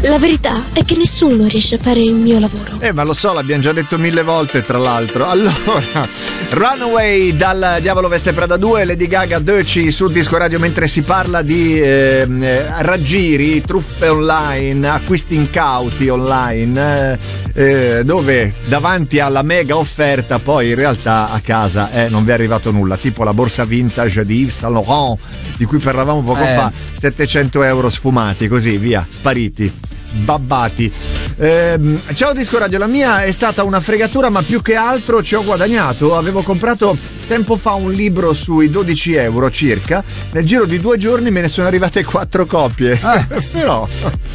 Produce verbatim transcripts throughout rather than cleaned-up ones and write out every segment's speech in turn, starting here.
La verità è che nessuno riesce a fare il mio lavoro. Eh, ma lo so, l'abbiamo già detto mille volte, tra l'altro. Allora, Runaway dal Diavolo Veste Prada due, Lady Gaga, Deci su Disco Radio, mentre si parla di eh, raggiri, truffe online, acquisti incauti online, eh, dove davanti alla mega offerta poi in realtà a casa eh, non vi è arrivato nulla, tipo la borsa vintage di Yves Saint Laurent di cui parlavamo poco eh. fa, settecento euro sfumati, così via, spariti, babbati. Ehm, ciao Disco Radio, la mia è stata una fregatura, ma più che altro ci ho guadagnato. Avevo comprato tempo fa un libro sui dodici euro circa, nel giro di due giorni me ne sono arrivate quattro copie. Eh. Però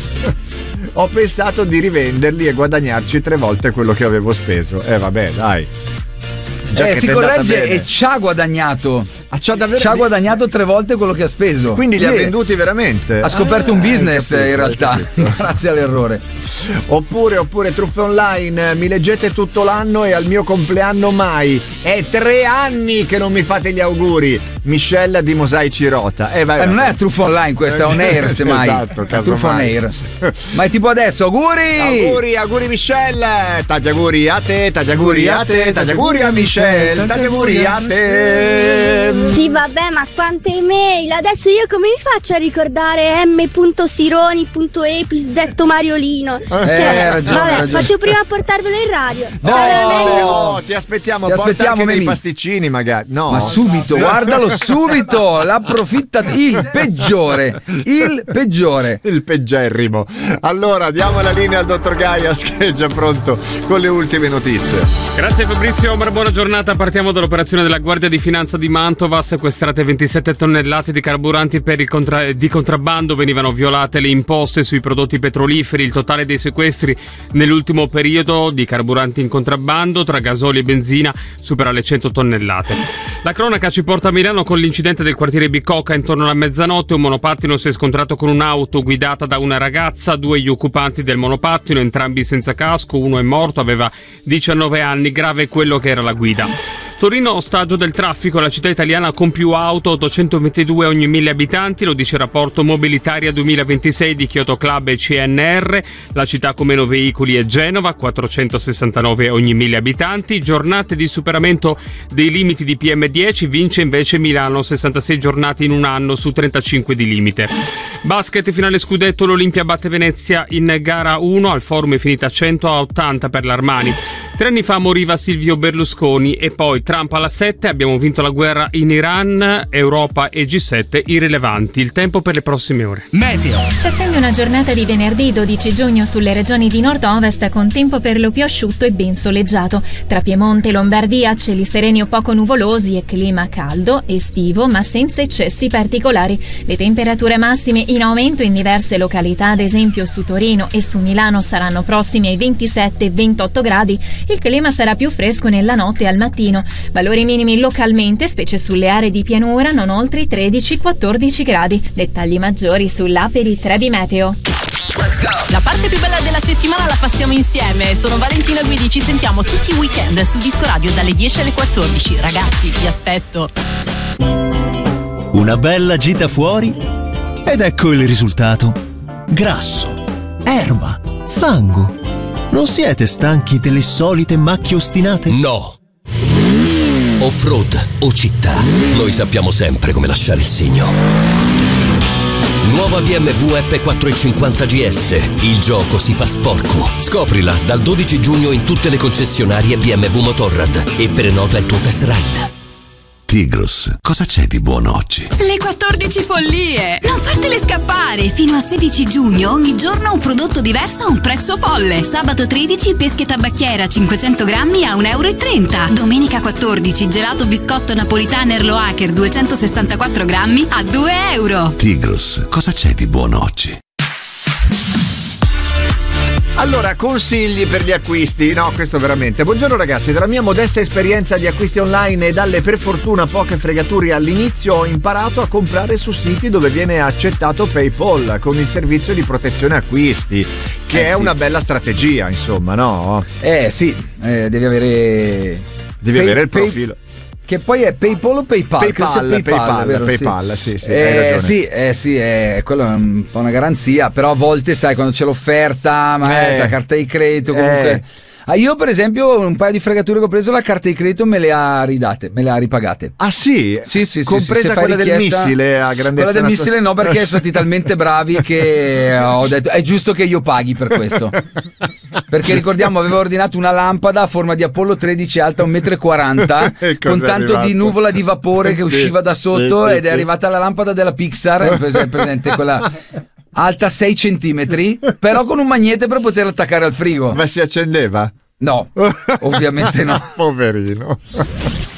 ho pensato di rivenderli e guadagnarci tre volte quello che avevo speso. E eh, vabbè, dai. Già eh, che si corregge e ci ha guadagnato. Ah, ci ha davvero ci ha guadagnato tre volte quello che ha speso. Quindi li ha venduti veramente. Ha scoperto ah, un business capito, in realtà grazie all'errore. Oppure oppure truffe online, mi leggete tutto l'anno e al mio compleanno mai. È tre anni che non mi fate gli auguri. Michelle di Mosaici Rota. Eh, vai, eh, non è truffa online, questa è on air semmai. Esatto, truffa on air. Ma è tipo adesso, auguri! Auguri, auguri Michelle! Tanti auguri a te, tanti auguri a te, tanti auguri a Michelle, tanti auguri a te. Sì, vabbè, ma quante email! Adesso io come mi faccio a ricordare m sironi epis detto Mariolino? Eh, cioè, ragione, vabbè, ragione. faccio prima a portarvelo in radio. No, cioè, no, ti aspettiamo, ti porta aspettiamo anche dei dei pasticcini magari. No. Ma subito, guardalo subito, l'approfitta, il peggiore, il peggiore. Il peggerrimo. Allora, diamo la linea al dottor Gaias che è già pronto con le ultime notizie. Grazie Fabrizio, Omar, buona giornata. Partiamo dall'operazione della Guardia di Finanza di Mantova, sequestrate ventisette tonnellate di carburanti per il contra- di contrabbando, venivano violate le imposte sui prodotti petroliferi, il totale dei sequestri nell'ultimo periodo di carburanti in contrabbando tra gasolio e benzina supera le cento tonnellate. La cronaca ci porta a Milano con l'incidente del quartiere Bicocca intorno alla mezzanotte. Un monopattino si è scontrato con un'auto guidata da una ragazza, due gli occupanti del monopattino, entrambi senza casco, uno è morto, aveva diciannove anni, grave quello che era la guida. Torino, ostaggio del traffico, la città italiana con più auto, ottocentoventidue ogni mille abitanti, lo dice il rapporto Mobilitaria duemilaventisei di Kyoto Club e C N R. La città con meno veicoli è Genova, quattrocentosessantanove ogni mille abitanti. Giornate di superamento dei limiti di P M dieci, vince invece Milano, sessantasei giornate in un anno su trentacinque di limite. Basket, finale scudetto, l'Olimpia batte Venezia in gara uno, al forum è finita cento a ottanta per l'Armani. Tre anni fa moriva Silvio Berlusconi e poi Trump alla sette, abbiamo vinto la guerra in Iran, Europa e G sette irrilevanti. Il tempo per le prossime ore. Meteo. Ci attende una giornata di venerdì dodici giugno sulle regioni di nord-ovest con tempo per lo più asciutto e ben soleggiato. Tra Piemonte e Lombardia cieli sereni o poco nuvolosi e clima caldo, estivo ma senza eccessi particolari. Le temperature massime in aumento in diverse località, ad esempio su Torino e su Milano saranno prossimi ai ventisette ventotto gradi. Il clima sarà più fresco nella notte e al mattino. Valori minimi localmente, specie sulle aree di pianura, non oltre i tredici quattordici gradi. Dettagli maggiori sull'app di Trebi Meteo. Let's go! La parte più bella della settimana la passiamo insieme. Sono Valentina Guidi, ci sentiamo tutti i weekend su Disco Radio dalle dieci alle quattordici. Ragazzi, vi aspetto. Una bella gita fuori ed ecco il risultato. Grasso, erba, fango. Non siete stanchi delle solite macchie ostinate? No. Off-road o città, noi sappiamo sempre come lasciare il segno. Nuova B M W F quattrocentocinquanta G S. Il gioco si fa sporco. Scoprila dal dodici giugno in tutte le concessionarie B M W Motorrad e prenota il tuo test ride. Tigros, cosa c'è di buono oggi? Le quattordici follie! Non fartele scappare! Fino al sedici giugno ogni giorno un prodotto diverso a un prezzo folle. Sabato tredici pesche tabacchiera cinquecento grammi a un euro e trenta. Domenica quattordici gelato biscotto napolitano Erlo Hacker duecentosessantaquattro grammi a due euro. Tigros, cosa c'è di buono oggi? Allora, consigli per gli acquisti. No, questo veramente. Buongiorno ragazzi, dalla mia modesta esperienza di acquisti online e dalle per fortuna poche fregature all'inizio ho imparato a comprare su siti dove viene accettato PayPal con il servizio di protezione acquisti, che eh è sì. una bella strategia, insomma, no? Eh sì, eh, devi avere devi pay, avere il pay, profilo Che poi è PayPal o PayPal? PayPal, PayPal, PayPal, vero? PayPal, sì, sì, hai eh, ragione. sì, eh, sì, eh, quello è un po' una garanzia, però a volte sai quando c'è l'offerta, ma Eh. la carta di credito comunque. Eh. Ah, io per esempio un paio di fregature che ho preso, la carta di credito me le ha ridate, me le ha ripagate. Ah sì? Sì, sì, sì, Compresa sì, se fai quella del richiesta- missile a grandezza Quella del natu- missile no, perché sono stati talmente bravi che ho detto è giusto che io paghi per questo. Perché ricordiamo avevo ordinato una lampada a forma di Apollo tredici alta un metro e quaranta E cosa con è tanto arrivato? di nuvola di vapore che Sì, usciva da sotto sì, sì, ed sì. è arrivata la lampada della Pixar, è pres- è presente quella alta sei centimetri, però con un magnete per poterla attaccare al frigo. Ma si accendeva? No, ovviamente no. Poverino.